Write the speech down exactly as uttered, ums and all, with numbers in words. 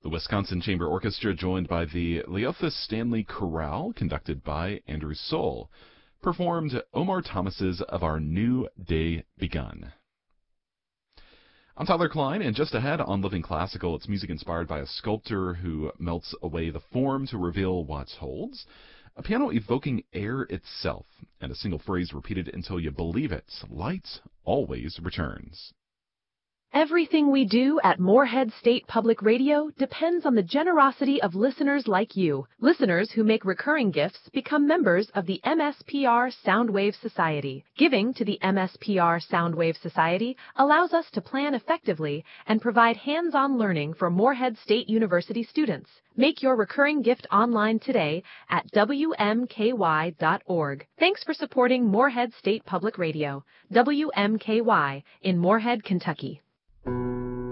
The Wisconsin Chamber Orchestra, joined by the Leothis Stanley Chorale, conducted by Andrew Soul, performed Omar Thomas's Of Our New Day Begun. I'm Tyler Klein, and just ahead on Living Classical, it's music inspired by a sculptor who melts away the form to reveal what holds, a piano evoking air itself, and a single phrase repeated until you believe it: light always returns. Everything we do at Moorhead State Public Radio depends on the generosity of listeners like you. Listeners who make recurring gifts become members of the M S P R Soundwave Society. Giving to the M S P R Soundwave Society allows us to plan effectively and provide hands-on learning for Moorhead State University students. Make your recurring gift online today at W M K Y dot org. Thanks for supporting Moorhead State Public Radio, W M K Y, in Moorhead, Kentucky.